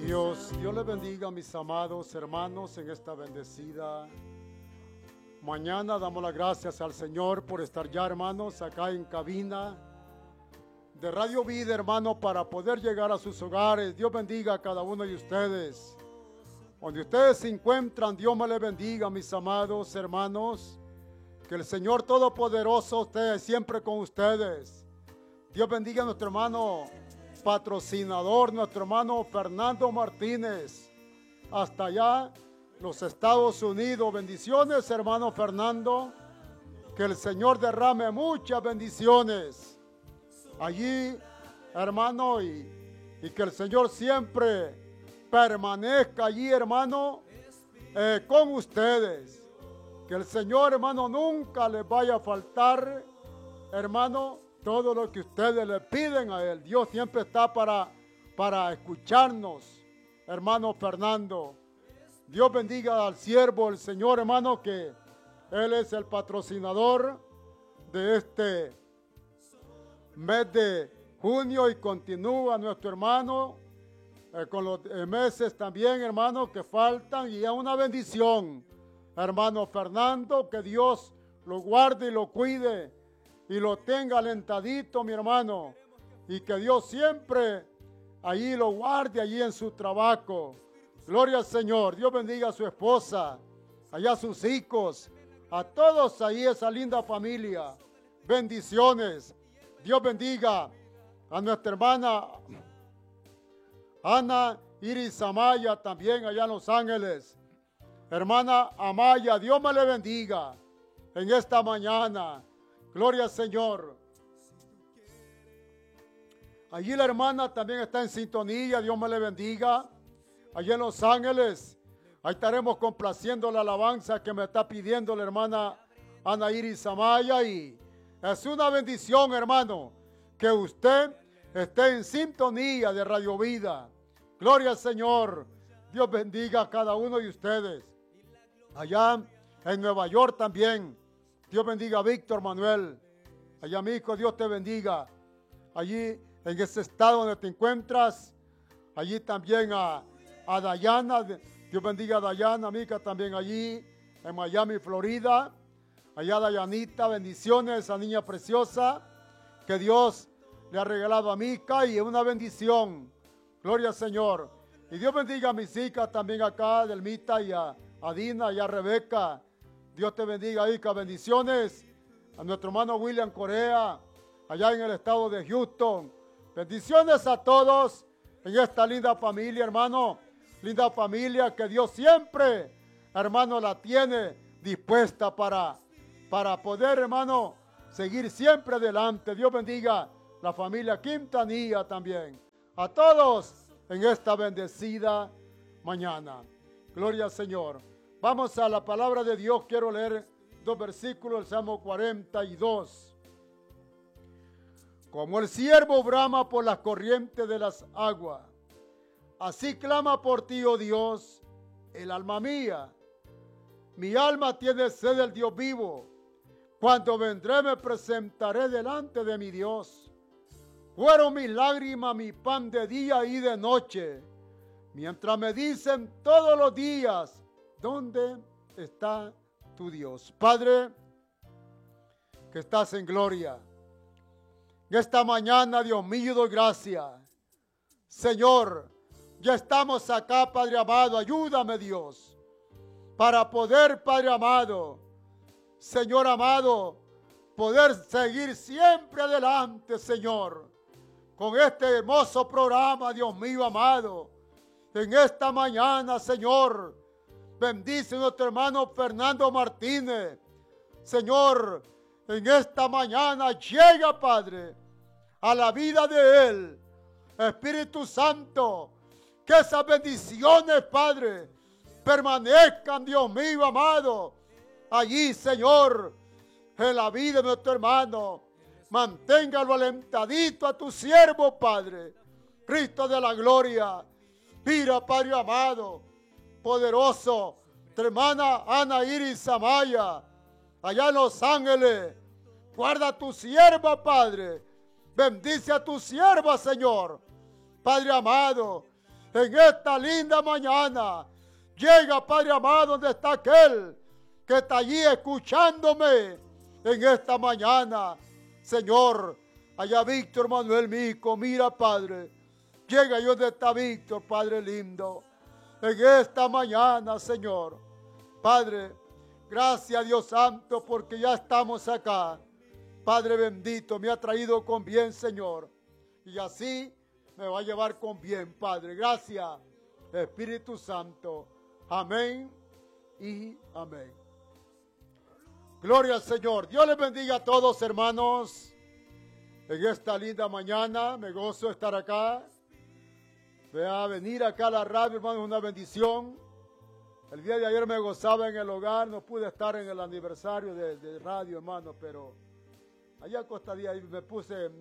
Dios les bendiga, mis amados hermanos, en esta bendecida mañana. Damos las gracias al Señor por estar ya, hermanos, acá en cabina de Radio Vida, hermano, para poder llegar a sus hogares. Dios bendiga a cada uno de ustedes. Donde ustedes se encuentran, Dios me les bendiga, mis amados hermanos. Que el Señor Todopoderoso esté siempre con ustedes. Dios bendiga a nuestro hermano patrocinador, nuestro hermano Fernando Martínez, hasta allá, los Estados Unidos. Bendiciones, hermano Fernando. Que el Señor derrame muchas bendiciones allí, hermano, y que el Señor siempre permanezca allí, hermano, con ustedes. Que el Señor, hermano, nunca les vaya a faltar, hermano, todo lo que ustedes le piden a Él. Dios siempre está para escucharnos, hermano Fernando. Dios bendiga al siervo, el Señor, hermano, que Él es el patrocinador de este mes de junio y continúa nuestro hermano con los meses también, hermano, que faltan, y es una bendición, hermano Fernando, que Dios lo guarde y lo cuide y lo tenga alentadito, mi hermano, y que Dios siempre allí lo guarde, allí en su trabajo. Gloria al Señor. Dios bendiga a su esposa, allá a sus hijos, a todos ahí, esa linda familia. Bendiciones. Dios bendiga a nuestra hermana Ana Iris Amaya, también allá en Los Ángeles. Hermana Amaya, Dios me le bendiga en esta mañana. Gloria al Señor. Allí la hermana también está en sintonía. Dios me le bendiga. Allí en Los Ángeles. Ahí estaremos complaciendo la alabanza que me está pidiendo la hermana Ana Iris Amaya. Y es una bendición, hermano, que usted esté en sintonía de Radio Vida. Gloria al Señor. Dios bendiga a cada uno de ustedes. Allá en Nueva York también. Dios bendiga a Víctor Manuel. Allá, mi hijo, Dios te bendiga. Allí, en ese estado donde te encuentras. Allí también a Dayana. Dios bendiga a Dayana, mi hija, también allí en Miami, Florida. Allá Dayanita, bendiciones, esa niña preciosa que Dios le ha regalado a mi hija, y es una bendición. Gloria al Señor. Y Dios bendiga a mis hijas también acá, Delmita y a Dina y a Rebeca. Dios te bendiga, hija. Bendiciones a nuestro hermano William Correa, allá en el estado de Houston. Bendiciones a todos en esta linda familia, hermano. Linda familia que Dios siempre, hermano, la tiene dispuesta para poder, hermano, seguir siempre adelante. Dios bendiga la familia Quintanilla también. A todos en esta bendecida mañana. Gloria al Señor. Vamos a la palabra de Dios. Quiero leer 2 versículos del Salmo 42. Como el ciervo brama por las corrientes de las aguas, así clama por ti, oh Dios, el alma mía. Mi alma tiene sed del Dios vivo. Cuando vendré me presentaré delante de mi Dios. Fueron mis lágrimas mi pan de día y de noche, mientras me dicen todos los días: ¿dónde está tu Dios? Padre, que estás en gloria, en esta mañana, Dios mío, doy gracias. Señor, ya estamos acá, Padre amado. Ayúdame, Dios, para poder, Padre amado, Señor amado, poder seguir siempre adelante, Señor, con este hermoso programa, Dios mío amado. En esta mañana, Señor, bendice a nuestro hermano Fernando Martínez. Señor, en esta mañana llega, Padre, a la vida de él. Espíritu Santo, que esas bendiciones, Padre, permanezcan, Dios mío amado, allí, Señor, en la vida de nuestro hermano. Manténgalo alentadito a tu siervo, Padre, Cristo de la gloria. Mira, Padre amado, poderoso, tu hermana Ana Iris Amaya, allá en Los Ángeles. Guarda a tu sierva, Padre. Bendice a tu sierva, Señor. Padre amado, en esta linda mañana. Llega, Padre amado, donde está aquel que está allí escuchándome en esta mañana. Señor, allá Víctor Manuel, mi hijo, mira, Padre. Llega yo donde está Víctor, Padre lindo. En esta mañana, Señor. Padre, gracias, Dios Santo, porque ya estamos acá. Padre bendito, me ha traído con bien, Señor. Y así me va a llevar con bien, Padre. Gracias, Espíritu Santo. Amén y amén. Gloria al Señor. Dios les bendiga a todos, hermanos. En esta linda mañana me gozo de estar acá. Vea, venir acá a la radio, hermano, es una bendición. El día de ayer me gozaba en el hogar, no pude estar en el aniversario de radio, hermano, pero allá acostadía y me puse,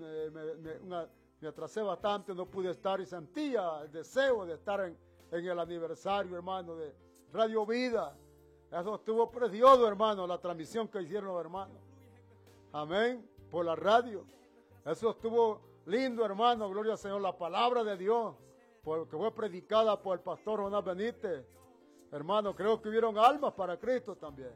me atrasé bastante, no pude estar y sentía el deseo de estar en el aniversario, hermano, de Radio Vida. Eso estuvo precioso, hermano, la transmisión que hicieron los hermanos. Amén, por la radio. Eso estuvo lindo, hermano, gloria al Señor, la palabra de Dios, que fue predicada por el pastor Jonás Benítez. Hermano, creo que hubieron almas para Cristo también.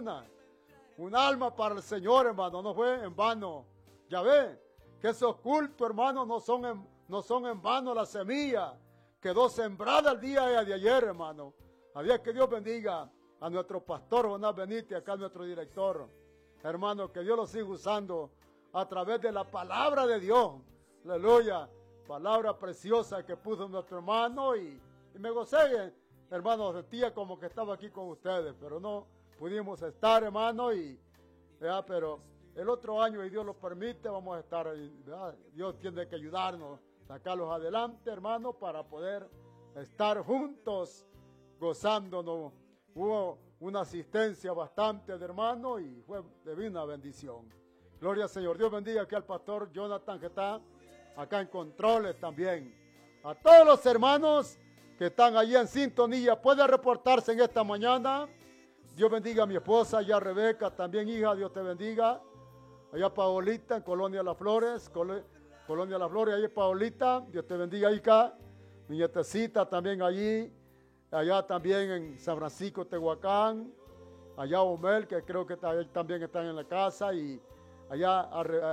Un alma para el Señor, hermano, no fue en vano. Ya ve, que esos cultos, hermano, no son en vano. La semilla quedó sembrada el día de ayer, hermano. A Dios, que Dios bendiga a nuestro pastor Jonás Benítez, acá nuestro director. Hermano, que Dios lo siga usando a través de la palabra de Dios. Aleluya. Palabra preciosa que puso nuestro hermano y me gocé, hermano, sentía como que estaba aquí con ustedes, pero no pudimos estar, hermano, pero el otro año, y Dios lo permite, vamos a estar ahí, ¿verdad? Dios tiene que ayudarnos, sacarlos adelante, hermano, para poder estar juntos, gozándonos. Hubo una asistencia bastante de hermano y fue de una bendición. Gloria al Señor. Dios bendiga aquí al pastor Jonathan, que está acá en controles también. A todos los hermanos que están allí en sintonía, puede reportarse en esta mañana. Dios bendiga a mi esposa, allá Rebeca, también hija, Dios te bendiga. Allá Paolita, en Colonia Las Flores, Colonia Las Flores, ahí Paolita, Dios te bendiga, hija. Mi nietecita también allí, allá también en San Francisco, Tehuacán. Allá Omel, que creo que también están en la casa, y allá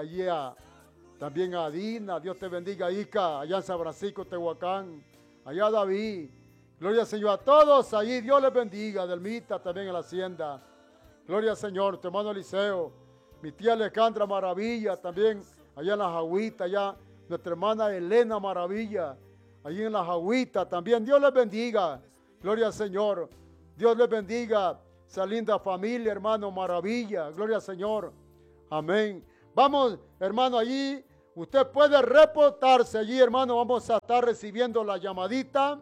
también a Dina, Dios te bendiga, hija, allá en San Francisco, Tehuacán, allá David, gloria al Señor, a todos allí, Dios les bendiga, Delmita también en la hacienda, gloria al Señor, tu hermano Eliseo, mi tía Alejandra Maravilla, también allá en la Jagüita, allá nuestra hermana Elena Maravilla, allí en la Jagüita también, Dios les bendiga, gloria al Señor, Dios les bendiga, esa linda familia, hermano Maravilla, gloria al Señor, amén. Vamos, hermano, allí. Usted puede reportarse allí, hermano. Vamos a estar recibiendo la llamadita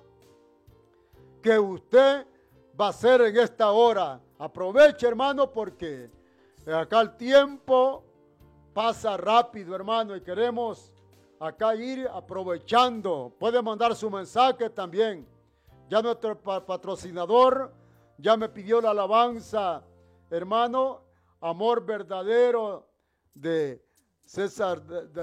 que usted va a hacer en esta hora. Aproveche, hermano, porque acá el tiempo pasa rápido, hermano, y queremos acá ir aprovechando. Puede mandar su mensaje también. Ya nuestro patrocinador ya me pidió la alabanza, hermano, Amor Verdadero de César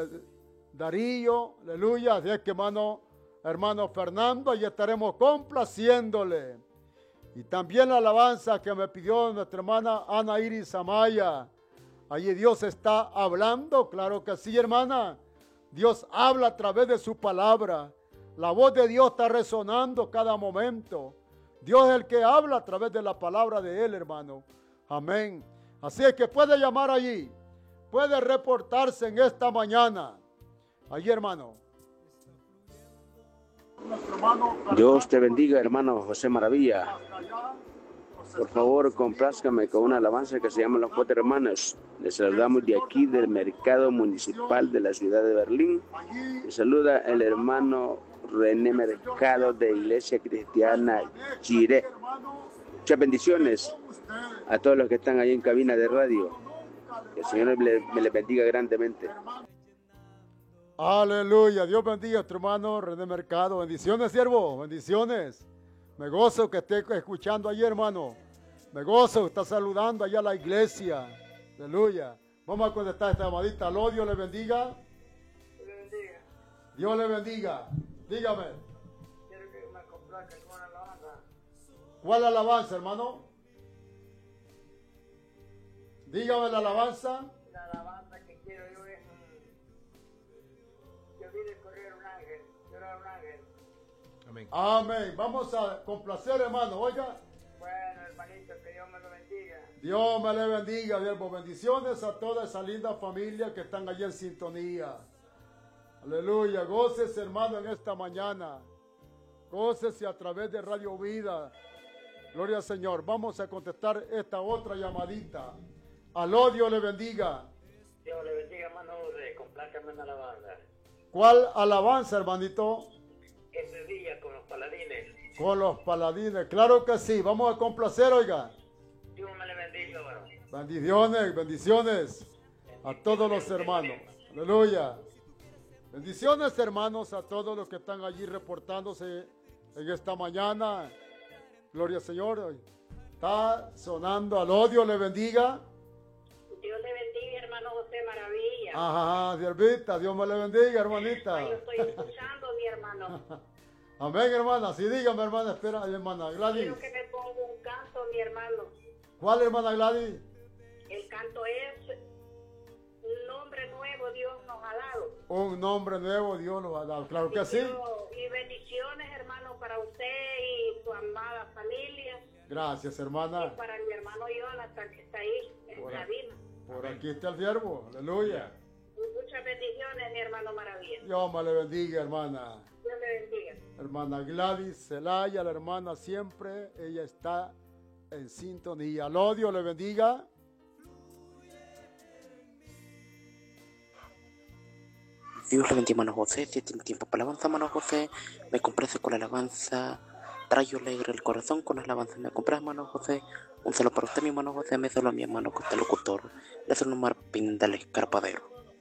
Darío, aleluya. Así es que hermano Fernando, ahí estaremos complaciéndole. Y también la alabanza que me pidió nuestra hermana Ana Iris Amaya. Allí Dios está hablando, claro que sí, hermana. Dios habla a través de su palabra. La voz de Dios está resonando cada momento. Dios es el que habla a través de la palabra de Él, hermano. Amén. Así es que puede llamar allí. Puede reportarse en esta mañana. Allí, hermano. Dios te bendiga, hermano José Maravilla. Por favor, complázcame con una alabanza que se llama Los Cuatro Hermanos. Les saludamos de aquí, del Mercado Municipal de la ciudad de Berlín. Les saluda el hermano René Mercado de Iglesia Cristiana Jiré. Muchas bendiciones a todos los que están ahí en cabina de radio. Que el Señor me les bendiga grandemente. Aleluya. Dios bendiga a nuestro hermano René Mercado. Bendiciones, siervo. Bendiciones. Me gozo que esté escuchando allí, hermano. Me gozo que está saludando allá a la iglesia. Aleluya. Vamos a contestar esta llamadita. Aló, Dios le bendiga. Dios le bendiga. Dios le bendiga. Dígame. Quiero que ¿Cuál alabanza, hermano? Dígame la alabanza. La alabanza que quiero yo es yo vi de correr un ángel, llorar un ángel. Amén. Amén. Vamos a complacer, hermano. Oiga. Bueno, hermanito, que Dios me lo bendiga. Dios me le bendiga, siervo. Bendiciones a toda esa linda familia que están allí en sintonía. Aleluya. Gócese, hermano, en esta mañana. Gócese a través de Radio Vida. Gloria al Señor. Vamos a contestar esta otra llamadita. Aló, Dios le bendiga. Dios le bendiga, hermano, complácame en la alabanza. ¿Cuál alabanza, hermanito? Ese día con los paladines. Con los paladines. Claro que sí. Vamos a complacer, oiga. Dios me le bendiga, hermano. Bendiciones, bendiciones a todos los hermanos. Aleluya. Bendiciones, hermanos, a todos los que están allí reportándose en esta mañana. Gloria al Señor. Está sonando. Aló, Dios le bendiga. Dios le bendiga, hermano José Maravilla. Ajá, siervita, Dios me le bendiga, hermanita. Yo estoy escuchando, mi hermano. Amén, hermana. Sí, dígame, hermana. Espera, hermana Gladys. Quiero que me ponga un canto, mi hermano. ¿Cuál, hermana Gladys? El canto es un nombre nuevo Dios nos ha dado. Un nombre nuevo Dios nos ha dado. Claro que sí. Y bendiciones, hermano, para usted y su amada familia. Gracias, hermana. Y para mi hermano Jonathan, que está ahí en cabina. Por aquí está el siervo. Aleluya. Muchas bendiciones, mi hermano Maravilla. Dios me le bendiga, hermana. Dios le bendiga. Hermana Gladys Celaya, la hermana siempre, ella está en sintonía. Aló, Dios le bendiga. Dios le bendiga, hermano José. Si tiene tiempo para alabanza, hermano José, me complace con la alabanza. Trayo alegre el corazón con la alabanza. Me compras, hermano José. Un saludo para usted, mi hermano José. Me saludo a mi hermano que está locutor. Le saludo a Martín del Escarpadero.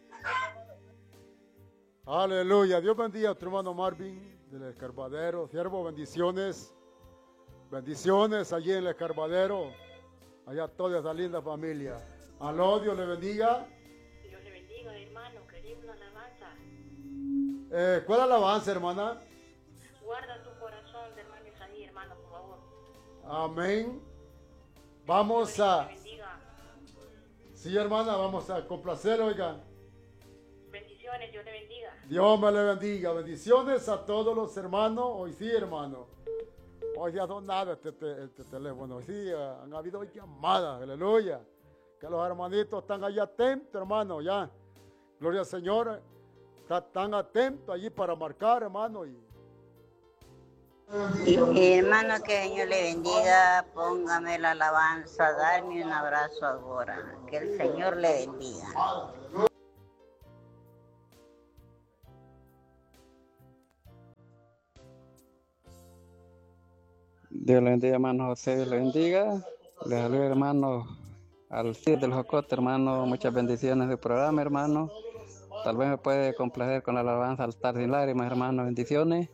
Aleluya. Dios bendiga a tu hermano Marvin del Escarpadero. Siervo, bendiciones. Bendiciones allí en el Escarpadero. Allá toda esa linda familia. Aló, Dios le bendiga. Dios le bendiga, hermano. Quería una alabanza. ¿Cuál alabanza, hermana? Guarda tu corazón de hermano Isaí, hermano, por favor. Amén. Vamos a... Dios le bendiga. Sí, hermana, vamos a complacer, oiga. Bendiciones, Dios le bendiga. Dios me le bendiga. Bendiciones a todos los hermanos. Hoy sí, hermano. Hoy ya no nada este teléfono. Hoy sí, han habido llamadas. Aleluya. Que los hermanitos están allí atentos, hermano. Ya. Gloria al Señor. Están atentos allí para marcar, hermano. Hermano, que Dios le bendiga, póngame la alabanza, darme un abrazo ahora, que el Señor le bendiga. Dios le bendiga, hermano José, Dios le bendiga. Le saludo, hermano, al Cid del Jocote, hermano, muchas bendiciones del programa, hermano. Tal vez me puede complacer con la alabanza al estar sin lágrimas, hermano, bendiciones.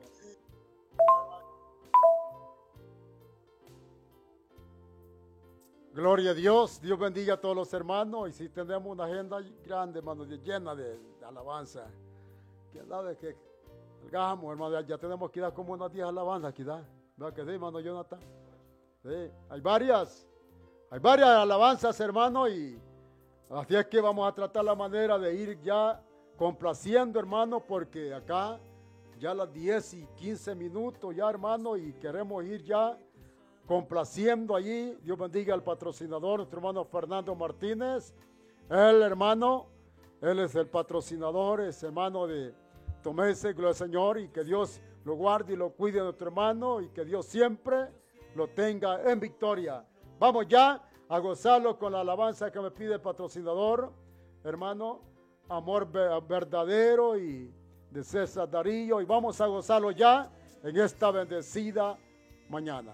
Gloria a Dios, Dios bendiga a todos los hermanos. Y si tenemos una agenda grande, hermano, llena de alabanza. Que nada que salgamos, hermano, ya tenemos que dar como unas 10 alabanzas, quizás. ¿Verdad que sí, hermano Jonathan? Sí, hay varias alabanzas, hermano, y así es que vamos a tratar la manera de ir ya complaciendo, hermano, porque acá ya las 10 y 15 minutos ya, hermano, y queremos ir ya complaciendo allí. Dios bendiga al patrocinador, nuestro hermano Fernando Martínez. Él, hermano, él es el patrocinador, es hermano de Tomese, gloria al Señor, y que Dios lo guarde y lo cuide a nuestro hermano, y que Dios siempre lo tenga en victoria. Vamos ya a gozarlo con la alabanza que me pide el patrocinador, hermano, Amor Verdadero, y de César Darillo, y vamos a gozarlo ya en esta bendecida mañana.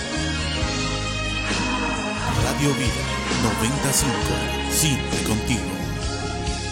Radio Vida 95, siempre contigo.